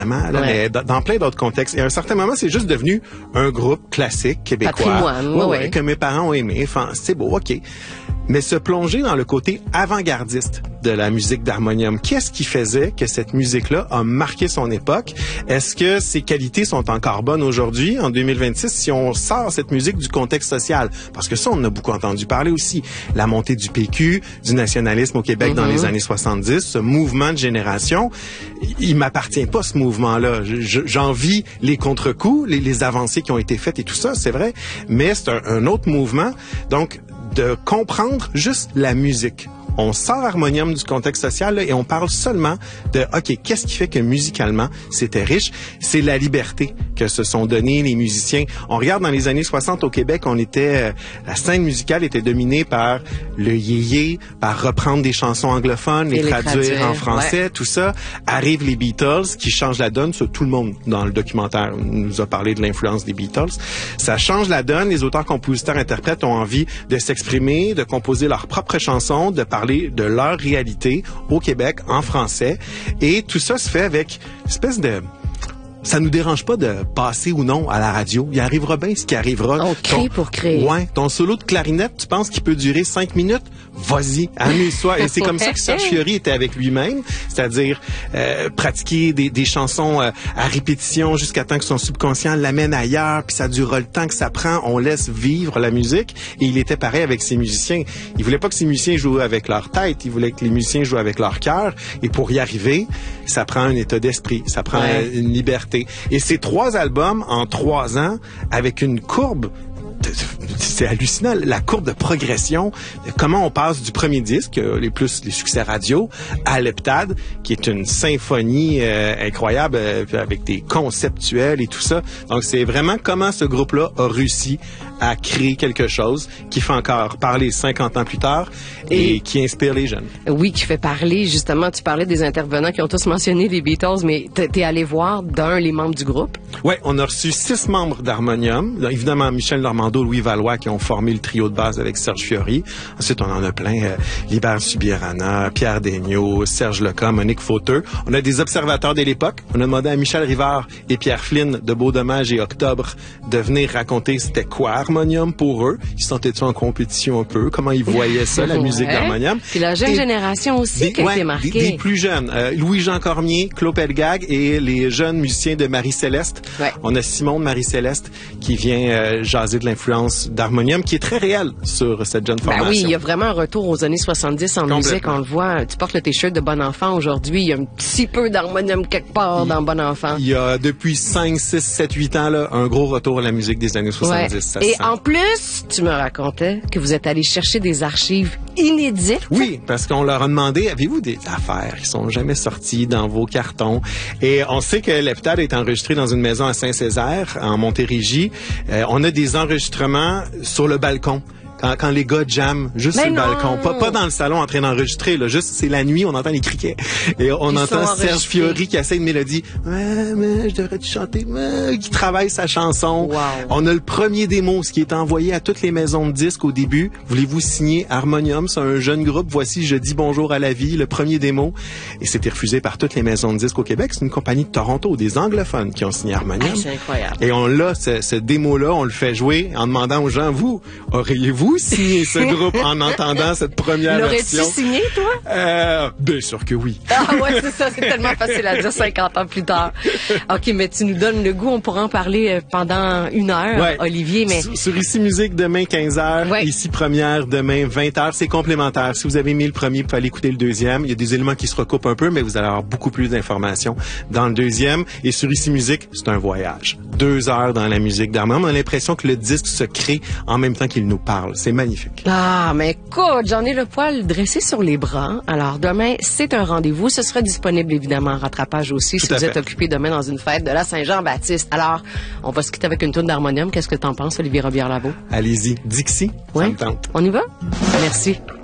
là, mais dans plein d'autres contextes. Et à un certain moment, c'est juste devenu un groupe classique québécois. Que mes parents ont aimé. Enfin, c'est beau, OK. Mais se plonger dans le côté avant-gardiste de la musique d'harmonium, qu'est-ce qui faisait que cette musique-là a marqué son époque? Est-ce que ses qualités sont encore bonnes aujourd'hui, en 2026, si on sort cette musique du contexte social? Parce que ça, on en a beaucoup entendu parler aussi. La montée du PQ, du nationalisme au Québec dans les années 70, ce mouvement de génération, il m'appartient pas, ce mouvement-là. J'envie les contre-coups, les avancées qui ont été faites et tout ça, c'est vrai, mais c'est un autre mouvement. Donc, de comprendre juste la musique. On sort Harmonium du contexte social là, et on parle seulement de, OK, qu'est-ce qui fait que musicalement, c'était riche? C'est la liberté que se sont donnés les musiciens. On regarde dans les années 60 au Québec, la scène musicale était dominée par le yéyé, par reprendre des chansons anglophones, les traduire en français, tout ça. Arrivent les Beatles qui changent la donne. Ça, tout le monde dans le documentaire nous a parlé de l'influence des Beatles. Ça change la donne. Les auteurs, compositeurs, interprètes ont envie de s'exprimer, de composer leurs propres chansons, de parler de leur réalité au Québec en français. Et tout ça se fait avec une espèce de... Ça nous dérange pas de passer ou non à la radio. Il arrivera bien ce qui arrivera. On crée pour créer. Ouais. Ton solo de clarinette, tu penses qu'il peut durer 5 minutes? Vas-y, amuse-toi. Et c'est comme ça que Serge Fiori était avec lui-même. C'est-à-dire, pratiquer des chansons à répétition jusqu'à temps que son subconscient l'amène ailleurs, puis ça durera le temps que ça prend. On laisse vivre la musique. Et il était pareil avec ses musiciens. Il voulait pas que ses musiciens jouent avec leur tête. Il voulait que les musiciens jouent avec leur cœur. Et pour y arriver, ça prend un état d'esprit. Ça prend une liberté. Et ces 3 albums en 3 ans, avec une courbe, c'est hallucinant, la courbe de progression, comment on passe du premier disque, les succès radio, à l'Heptade, qui est une symphonie incroyable, avec des conceptuels et tout ça. Donc, c'est vraiment comment ce groupe-là a réussi à créer quelque chose qui fait encore parler 50 ans plus tard et qui inspire les jeunes. Oui, qui fait parler, justement, tu parlais des intervenants qui ont tous mentionné les Beatles, mais t'es allé voir les membres du groupe? Oui, on a reçu 6 membres d'Harmonium. Évidemment, Michel Normando, Louis Valois, qui ont formé le trio de base avec Serge Fiori. Ensuite, on en a plein. Libert Subirana, Pierre Daigneault, Serge Leca, Monique Fauteux. On a des observateurs de l'époque. On a demandé à Michel Rivard et Pierre Flynn de Beau Dommage et Octobre de venir raconter c'était quoi Harmonium pour eux. Ils se sentaient-ils en compétition un peu? Comment ils voyaient ça, la musique d'Harmonium? Puis la jeune génération aussi qui a été marquée. Des plus jeunes. Louis-Jean Cormier, Claude Pelgag et les jeunes musiciens de Marie-Céleste. Ouais. On a Simon de Marie-Céleste qui vient jaser de l'influence d'Harmonium qui est très réelle sur cette jeune formation. Oui, il y a vraiment un retour aux années 70 en musique. On le voit. Tu portes le t-shirt de Bon Enfant aujourd'hui. Il y a un petit peu d'harmonium quelque part dans Bon Enfant. Il y a depuis 5, 6, 7, 8 ans là, un gros retour à la musique des années 70. Ouais. Et en plus, tu me racontais que vous êtes allé chercher des archives inédites. Oui, parce qu'on leur a demandé, avez-vous des affaires qui sont jamais sorties dans vos cartons? Et on sait que l'Heptade est enregistré dans une maison à Saint-Césaire, en Montérégie. On a des enregistrements sur le balcon. Quand les gars jamment juste sur le balcon, pas dans le salon en train d'enregistrer, là, juste c'est la nuit, on entend les criquets et on entend Serge Fiori qui essaie une mélodie. Ouais, mais je devrais te chanter, qui travaille sa chanson. Wow. On a le premier démo, ce qui est envoyé à toutes les maisons de disques au début. Voulez-vous signer Harmonium? C'est un jeune groupe. Voici Je dis bonjour à la vie, le premier démo. Et c'était refusé par toutes les maisons de disques au Québec. C'est une compagnie de Toronto, des anglophones qui ont signé Harmonium. C'est incroyable. Et on l'a, ce démo-là, on le fait jouer en demandant aux gens, auriez-vous signé ce groupe en entendant cette première version? L'aurais-tu signé, toi? Bien sûr que oui. Ah ouais, c'est ça, c'est tellement facile à dire 50 ans plus tard. OK, mais tu nous donnes le goût, on pourra en parler pendant 1 heure, Olivier, mais... Sur Ici Musique, demain 15h, Ici Première, demain 20h, c'est complémentaire. Si vous avez aimé le premier, vous pouvez aller écouter le deuxième. Il y a des éléments qui se recoupent un peu, mais vous allez avoir beaucoup plus d'informations dans le deuxième. Et sur Ici Musique, c'est un voyage. 2 heures dans la musique d'Harmonium. On a l'impression que le disque se crée en même temps qu'il nous parle. C'est magnifique. Ah, mais écoute, j'en ai le poil dressé sur les bras. Alors, demain, c'est un rendez-vous. Ce sera disponible, évidemment, en rattrapage aussi, si vous êtes occupé demain dans une fête de la Saint-Jean-Baptiste. Alors, on va se quitter avec une toune d'Harmonium. Qu'est-ce que t'en penses, Olivier Robillard-Lavaux? Allez-y. Dixie, ça me tente. On y va? Merci.